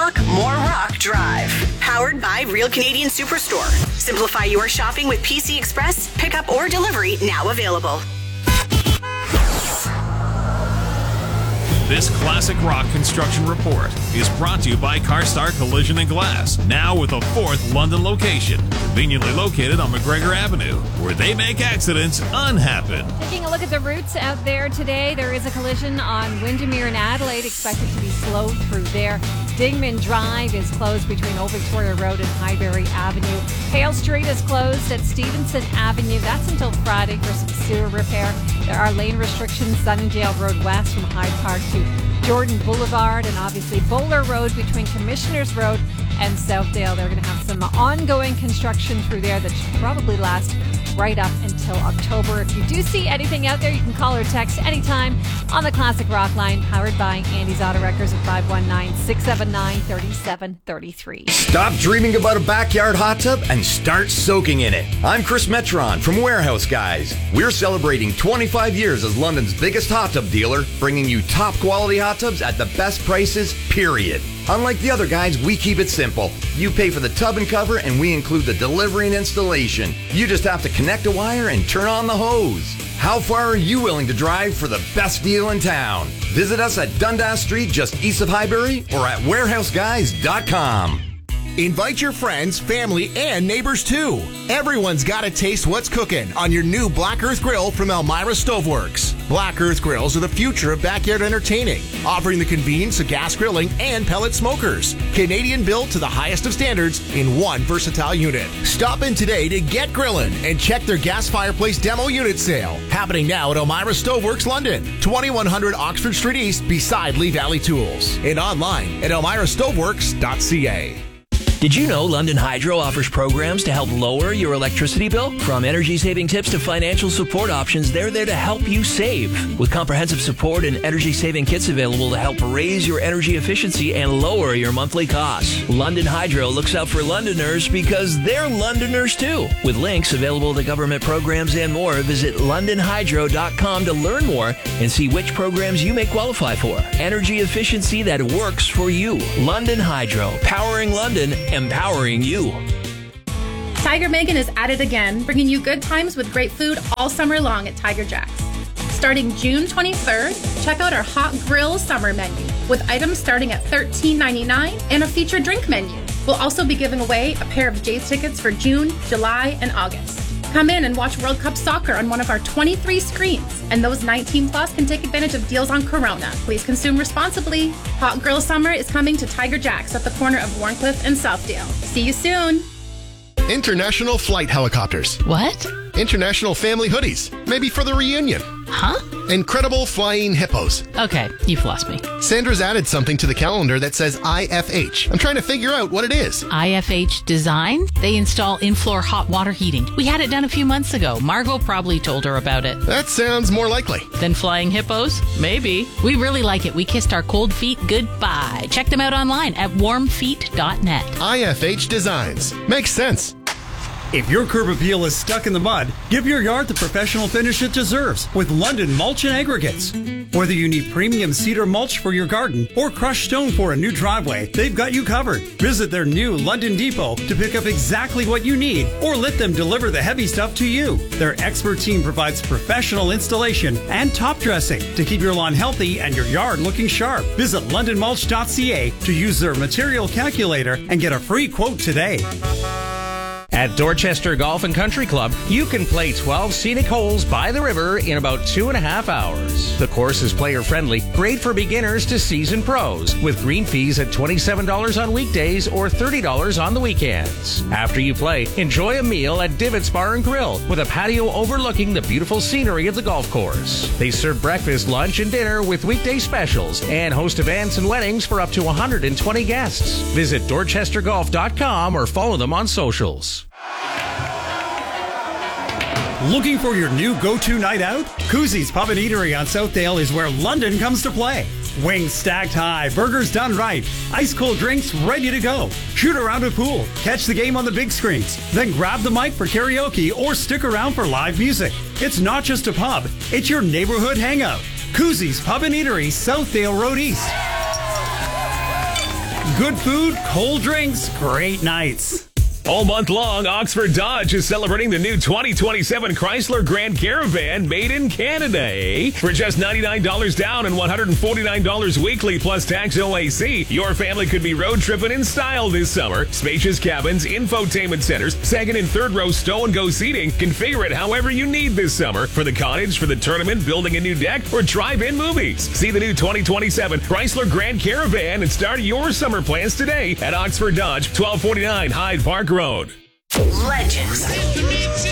talk, more rock drive. Powered by Real Canadian Superstore. Simplify your shopping with PC Express, pickup or delivery now available. This classic rock construction report is brought to you by CarStar Collision and Glass, now with a fourth London location, conveniently located on McGregor Avenue, where they make accidents unhappen. Taking a look at the routes out there today, there is a collision on Windermere and Adelaide, expected to be slowed through there. Dingman Drive is closed between Old Victoria Road and Highbury Avenue. Hale Street is closed at Stevenson Avenue. That's until Friday for some sewer repair. There are lane restrictions, Sunningdale Road West from Hyde Park to Jordan Boulevard, and obviously Bowler Road between Commissioners Road and Southdale. They're going to have some ongoing construction through there that should probably last right up until October. If you do see anything out there, you can call or text anytime on the Classic Rock line, powered by Andy's Auto Wreckers at 519-679-3733. Stop dreaming about a backyard hot tub and start soaking in it. I'm Chris Metron from Warehouse Guys. We're celebrating 25 years as London's biggest hot tub dealer, bringing you top quality hot tubs at the best prices, period. Unlike the other guys, we keep it simple. You pay for the tub and cover, and we include the delivery and installation. You just have to connect a wire and turn on the hose. How far are you willing to drive for the best deal in town? Visit us at Dundas Street, just east of Highbury, or at warehouseguys.com. Invite your friends, family, and neighbors too. Everyone's got to taste what's cooking on your new Black Earth Grill from Elmira Stoveworks. Black Earth Grills are the future of backyard entertaining, offering the convenience of gas grilling and pellet smokers. Canadian built to the highest of standards in one versatile unit. Stop in today to get grilling and check their gas fireplace demo unit sale. Happening now at Elmira Stoveworks London, 2100 Oxford Street East beside Lee Valley Tools. And online at elmirastoveworks.ca. Did you know London Hydro offers programs to help lower your electricity bill? From energy-saving tips to financial support options, they're there to help you save. With comprehensive support and energy-saving kits available to help raise your energy efficiency and lower your monthly costs. London Hydro looks out for Londoners because they're Londoners too. With links available to government programs and more, visit londonhydro.com to learn more and see which programs you may qualify for. Energy efficiency that works for you. London Hydro, powering London, empowering you. Tiger Megan is at it again, bringing you good times with great food all summer long at Tiger Jack's. Starting June 23rd, check out our Hot Grill Summer menu with items starting at $13.99 and a featured drink menu. We'll also be giving away a pair of Jays tickets for June, July, and August. Come in and watch World Cup Soccer on one of our 23 screens, and those 19 plus can take advantage of deals on Corona. Please consume responsibly. Hot Grill Summer is coming to Tiger Jack's at the corner of Warncliffe and Southdale. See you soon. International Flight Helicopters. What? International Family Hoodies. Maybe for the reunion. Huh? Incredible Flying Hippos. Okay, you've lost me. Sandra's added something to the calendar that says IFH. I'm trying to figure out what it is. IFH Design? They install in-floor hot water heating. We had it done a few months ago. Margot probably told her about it. That sounds more likely. Than flying hippos? Maybe. We really like it. We kissed our cold feet goodbye. Check them out online at warmfeet.net. IFH Designs. Makes sense. If your curb appeal is stuck in the mud, give your yard the professional finish it deserves with London Mulch and Aggregates. Whether you need premium cedar mulch for your garden or crushed stone for a new driveway, they've got you covered. Visit their new London Depot to pick up exactly what you need or let them deliver the heavy stuff to you. Their expert team provides professional installation and top dressing to keep your lawn healthy and your yard looking sharp. Visit londonmulch.ca to use their material calculator and get a free quote today. At Dorchester Golf and Country Club, you can play 12 scenic holes by the river in about 2.5 hours. The course is player-friendly, great for beginners to seasoned pros, with green fees at $27 on weekdays or $30 on the weekends. After you play, enjoy a meal at Divots Bar and Grill with a patio overlooking the beautiful scenery of the golf course. They serve breakfast, lunch, and dinner with weekday specials and host events and weddings for up to 120 guests. Visit dorchestergolf.com or follow them on socials. Looking for your new go-to night out? Koozies Pub and Eatery on Southdale is where London comes to play. Wings stacked high, burgers done right, ice-cold drinks ready to go. Shoot around a pool, catch the game on the big screens, then grab the mic for karaoke or stick around for live music. It's not just a pub, it's your neighborhood hangout. Koozies Pub and Eatery, Southdale Road East. Good food, cold drinks, great nights. All month long, Oxford Dodge is celebrating the new 2027 Chrysler Grand Caravan made in Canada, eh? For just $99 down and $149 weekly plus tax OAC, your family could be road tripping in style this summer. Spacious cabins, infotainment centers, second and third row stow and go seating. Configure it however you need this summer for the cottage, for the tournament, building a new deck, or drive-in movies. See the new 2027 Chrysler Grand Caravan and start your summer plans today at Oxford Dodge, 1249 Hyde Park Road. Legends.